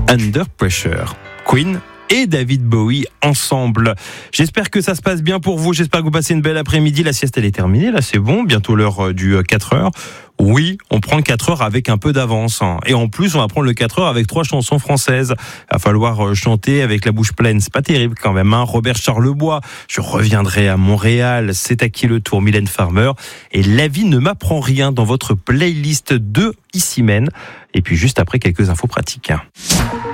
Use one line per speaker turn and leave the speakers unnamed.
Under Pressure. Queen et David Bowie ensemble. J'espère que ça se passe bien pour vous. J'espère que vous passez une belle après-midi. La sieste, elle est terminée. Là, c'est bon. Bientôt l'heure du 4 heures. Oui, on prend le 4 heures avec un peu d'avance. Et en plus, on va prendre le 4 heures avec 3 chansons françaises. Il va falloir chanter avec la bouche pleine. C'est pas terrible quand même, hein. Robert Charlebois. Je reviendrai à Montréal. C'est à qui le tour? Mylène Farmer. Et La vie ne m'apprend rien dans votre playlist de Ici Mène. Et puis juste après, quelques infos pratiques.